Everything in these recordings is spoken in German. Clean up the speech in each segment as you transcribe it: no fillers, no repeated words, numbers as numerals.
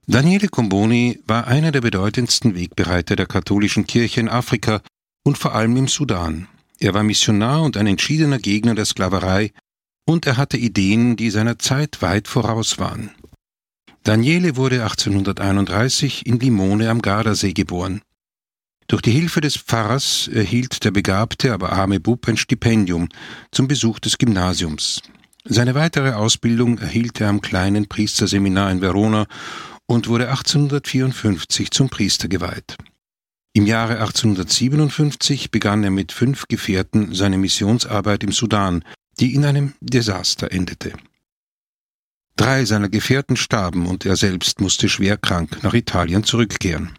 Daniele Comboni war einer der bedeutendsten Wegbereiter der katholischen Kirche in Afrika und vor allem im Sudan. Er war Missionar und ein entschiedener Gegner der Sklaverei, und er hatte Ideen, die seiner Zeit weit voraus waren. Daniele wurde 1831 in Limone am Gardasee geboren. Durch die Hilfe des Pfarrers erhielt der begabte, aber arme Bub ein Stipendium zum Besuch des Gymnasiums. Seine weitere Ausbildung erhielt er am kleinen Priesterseminar in Verona und wurde 1854 zum Priester geweiht. Im Jahre 1857 begann er mit 5 Gefährten seine Missionsarbeit im Sudan, die in einem Desaster endete. 3 seiner Gefährten starben und er selbst musste schwer krank nach Italien zurückkehren.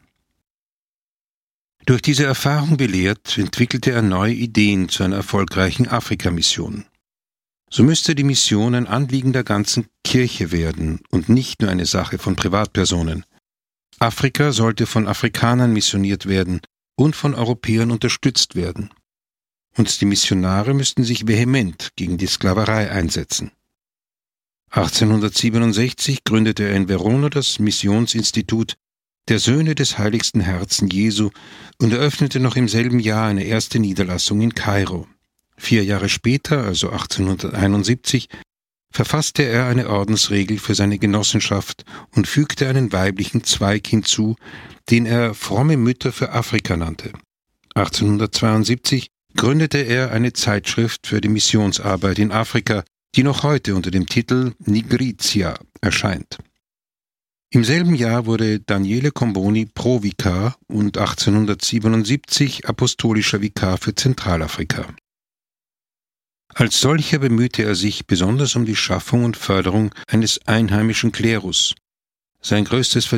Durch diese Erfahrung belehrt, entwickelte er neue Ideen zu einer erfolgreichen Afrikamission. So müsste die Mission ein Anliegen der ganzen Kirche werden und nicht nur eine Sache von Privatpersonen. Afrika sollte von Afrikanern missioniert werden und von Europäern unterstützt werden. Und die Missionare müssten sich vehement gegen die Sklaverei einsetzen. 1867 gründete er in Verona das Missionsinstitut der Söhne des Heiligsten Herzen Jesu und eröffnete noch im selben Jahr eine erste Niederlassung in Kairo. 4 Jahre später, also 1871, verfasste er eine Ordensregel für seine Genossenschaft und fügte einen weiblichen Zweig hinzu, den er Fromme Mütter für Afrika nannte. 1872 gründete er eine Zeitschrift für die Missionsarbeit in Afrika, die noch heute unter dem Titel Nigrizia erscheint. Im selben Jahr wurde Daniele Comboni Provikar und 1877 apostolischer Vikar für Zentralafrika. Als solcher bemühte er sich besonders um die Schaffung und Förderung eines einheimischen Klerus. Sein größtes